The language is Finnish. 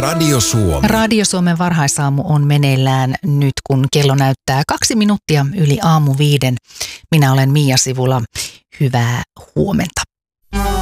Radio Suomi. Radio Suomen varhaisaamu on meneillään nyt, kun kello näyttää 2 minuuttia yli aamu 5. Minä olen Mia Sivula. Hyvää huomenta.